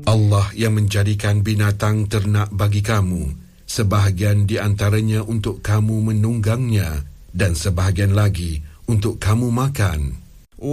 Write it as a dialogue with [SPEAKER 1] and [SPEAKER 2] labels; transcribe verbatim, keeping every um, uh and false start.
[SPEAKER 1] Allah yang menjadikan binatang ternak bagi kamu, sebahagian di antaranya untuk kamu menunggangnya dan sebahagian lagi untuk kamu makan.